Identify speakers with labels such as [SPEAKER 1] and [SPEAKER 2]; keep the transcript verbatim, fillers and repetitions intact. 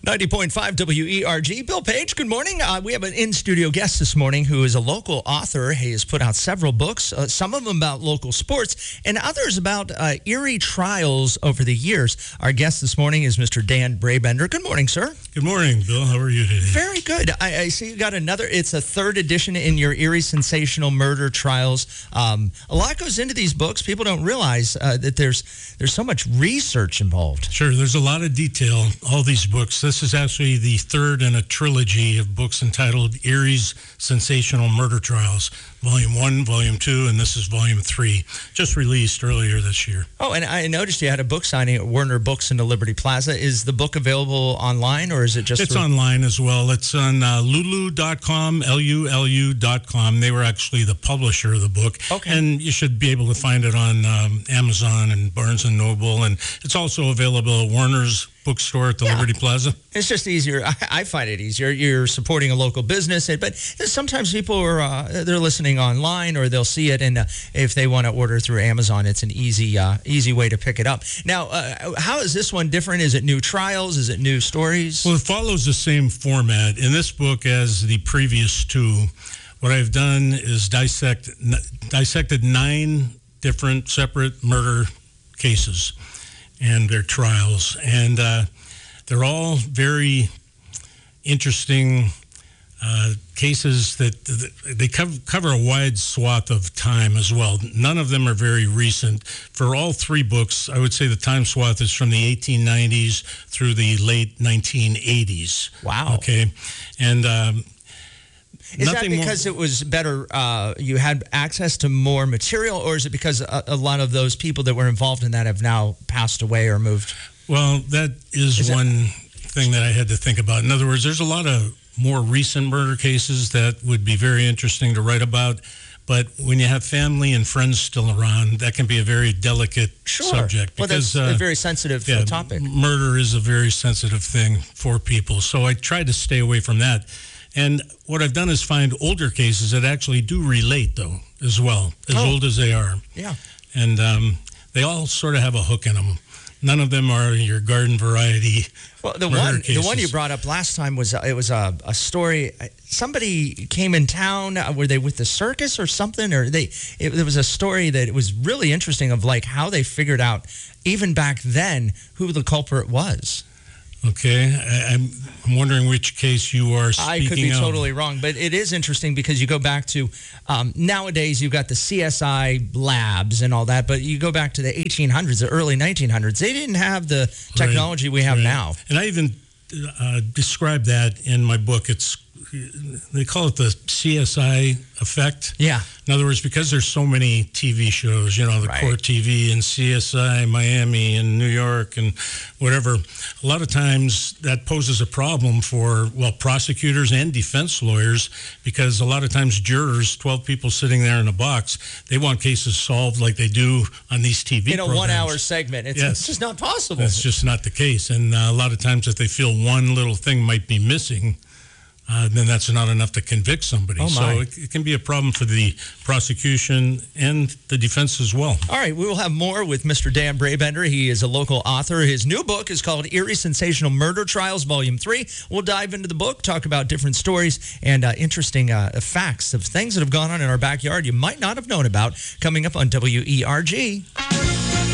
[SPEAKER 1] ninety point five W E R G. Bill Page, good morning. Uh, we have an in-studio guest this morning who is a local author. He has put out several books, uh, some of them about local sports and others about uh, eerie trials over the years. Our guest this morning is Mister Dan Brabender. Good morning, sir.
[SPEAKER 2] Good morning, Bill. How are you today?
[SPEAKER 1] Very good. I, I see you got another, it's a third edition in your eerie sensational murder trials. Um, a lot goes into these books. People don't realize uh, that there's there's so much research involved.
[SPEAKER 2] Sure, there's a lot of detail, all these books. This is actually the third in a trilogy of books entitled Erie's Sensational Murder Trials, Volume one, Volume two, and this is Volume three, just released earlier this year.
[SPEAKER 1] Oh, and I noticed you had a book signing at Warner Books in the Liberty Plaza. Is the book available online, or is it just...
[SPEAKER 2] It's
[SPEAKER 1] through-
[SPEAKER 2] online as well. It's on uh, lulu dot com, L U L U dot com. They were actually the publisher of the book.
[SPEAKER 1] Okay.
[SPEAKER 2] And you should be able to find it on um, Amazon and Barnes and Noble, and it's also available at Warner's bookstore at the
[SPEAKER 1] Yeah.
[SPEAKER 2] Liberty Plaza.
[SPEAKER 1] It's just easier. I, I find it easier. You're supporting a local business, but sometimes people are uh, they're listening online, or they'll see it, and uh, if they want to order through Amazon, it's an easy uh, easy way to pick it up. Now, uh, how is this one different? Is it new trials? Is it new stories?
[SPEAKER 2] Well, it follows the same format in this book as the previous two. What I've done is dissect dissected nine different separate murder cases and their trials, and uh, they're all very interesting uh, cases that, that they cover, cover a wide swath of time as well. None of them are very recent. For all three books, I would say the time swath is from the eighteen nineties through the late nineteen eighties.
[SPEAKER 1] Wow.
[SPEAKER 2] Okay, and um,
[SPEAKER 1] Is that
[SPEAKER 2] nothing
[SPEAKER 1] because
[SPEAKER 2] more,
[SPEAKER 1] it was better, uh, you had access to more material, or is it because a, a lot of those people that were involved in that have now passed away or moved?
[SPEAKER 2] Well, that is,
[SPEAKER 1] Is
[SPEAKER 2] one
[SPEAKER 1] that-
[SPEAKER 2] thing that I had to think about. In other words, there's a lot of more recent murder cases that would be very interesting to write about. But when you have family and friends still around, that can be a very delicate
[SPEAKER 1] Sure.
[SPEAKER 2] subject.
[SPEAKER 1] Well, that's
[SPEAKER 2] because,
[SPEAKER 1] a
[SPEAKER 2] uh,
[SPEAKER 1] very sensitive
[SPEAKER 2] yeah,
[SPEAKER 1] topic.
[SPEAKER 2] Murder is a very sensitive thing for people. So I tried to stay away from that. And what I've done is find older cases that actually do relate, though, as well, as
[SPEAKER 1] Oh.
[SPEAKER 2] old as they are.
[SPEAKER 1] Yeah.
[SPEAKER 2] And um, they all sort of have a hook in them. None of them are your garden variety.
[SPEAKER 1] Well, the
[SPEAKER 2] murder
[SPEAKER 1] one,
[SPEAKER 2] cases.
[SPEAKER 1] the one you brought up last time was uh, it was a, a story. Somebody came in town. Uh, were they with the circus or something? Or they? It, there was a story that it was really interesting of like how they figured out even back then who the culprit was.
[SPEAKER 2] Okay, I, I'm, I'm wondering which case you are speaking
[SPEAKER 1] I could be
[SPEAKER 2] of.
[SPEAKER 1] totally wrong, but it is interesting because you go back to um, nowadays you've got the C S I labs and all that, but you go back to the eighteen hundreds, the early nineteen hundreds. They didn't have the technology we have
[SPEAKER 2] Right.
[SPEAKER 1] now.
[SPEAKER 2] And I even uh, describe that in my book. It's they call it the C S I effect.
[SPEAKER 1] Yeah.
[SPEAKER 2] In other words, because there's so many T V shows, you know, the
[SPEAKER 1] Right.
[SPEAKER 2] Court T V and C S I Miami and New York and whatever, a lot of times that poses a problem for, well, prosecutors and defense lawyers, because a lot of times jurors, twelve people sitting there in a box, they want cases solved like they do on these T V
[SPEAKER 1] In a
[SPEAKER 2] programs.
[SPEAKER 1] one-hour segment, it's,
[SPEAKER 2] Yes.
[SPEAKER 1] it's just not possible.
[SPEAKER 2] That's just not the case. And uh, a lot of times if they feel one little thing might be missing, uh, then that's not enough to convict somebody.
[SPEAKER 1] Oh, my.
[SPEAKER 2] So it, it can be a problem for the prosecution and the defense as well.
[SPEAKER 1] All right, we will have more with Mister Dan Brabender. He is a local author. His new book is called Eerie Sensational Murder Trials, Volume three. We'll dive into the book, talk about different stories and uh, interesting uh, facts of things that have gone on in our backyard you might not have known about, coming up on W E R G.